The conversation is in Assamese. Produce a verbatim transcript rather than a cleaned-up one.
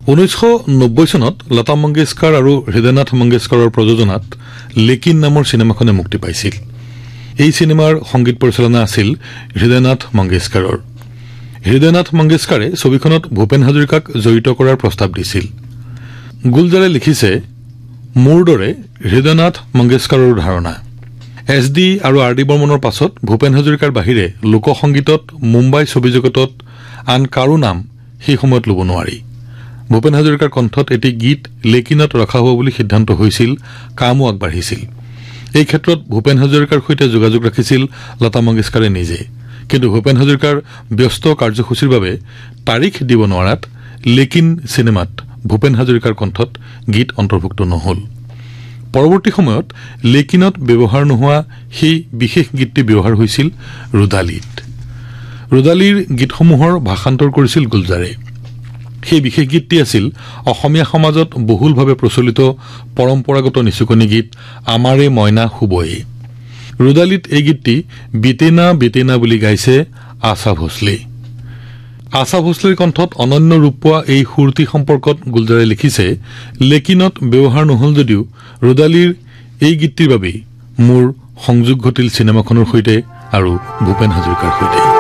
ঊনৈছশ নব্বৈ চনত লতা মংগেশকাৰ আৰু হৃদয়নাথ মংগেশকাৰৰ প্ৰযোজনাত লেকিন নামৰ চিনেমাখনে মুক্তি পাইছিল। এই চিনেমাৰ সংগীত পৰিচালনা আছিল হৃদয়নাথ মংগেশকাৰৰ। হৃদয়নাথ মংগেশকাৰে ছবিখনত ভূপেন হাজৰিকাক জড়িত কৰাৰ প্ৰস্তাৱ দিছিল। গুলজাৰে লিখিছে, মোৰ দৰে হৃদয়নাথ মংগেশকাৰৰ ধাৰণা, এছ ডি আৰু আৰ ডি বৰ্মনৰ পাছত ভূপেন হাজৰিকাৰ বাহিৰে লোকসংগীতত মুম্বাই ছবি জগতত আন কাৰো নাম সেই সময়ত ল'ব নোৱাৰি। ভূপেন হাজৰিকাৰ কণ্ঠত এটি গীত লেকিনত ৰখা হ'ব বুলি সিদ্ধান্ত হৈছিল, কামো আগবাঢ়িছিল। এই ক্ষেত্ৰত ভূপেন হাজৰিকাৰ সৈতে যোগাযোগ ৰাখিছিল লতা মংগেশকাৰে নিজে। কিন্তু ভূপেন হাজৰিকাৰ ব্যস্ত কাৰ্যসূচীৰ বাবে তাৰিখ দিব নোৱাৰাত লেকিন চিনেমাত ভূপেন হাজৰিকাৰ কণ্ঠত গীত অন্তৰ্ভুক্ত নহল। পৰৱৰ্তী সময়ত লেকিনত ব্যৱহাৰ নোহোৱা সেই বিশেষ গীতটি ব্যৱহাৰ হৈছিল ৰুদালিত। ৰুদালিৰ গীতসমূহৰ ভাষান্তৰ কৰিছিল গুলজাৰে। সেই বিশেষ গীতটি আছিল অসমীয়া সমাজত বহুলভাৱে প্ৰচলিত পৰম্পৰাগত নিচুকনি গীত আমাৰে মইনা শুবয়ে। ৰুদালিত এই গীতটি বিতেনা বিতেনা বুলি গাইছে আশা ভোছলে। আশা ভোছলেৰ কণ্ঠত অনন্য ৰূপ পোৱা এই সুৰটি সম্পৰ্কত গুলজাৰে লিখিছে, লেকিনত ব্যৱহাৰ নহল যদিও ৰুদালিৰ এই গীতটিৰ বাবেই মোৰ সংযোগ ঘটিল চিনেমাখনৰ সৈতে আৰু ভূপেন হাজৰিকাৰ সৈতে।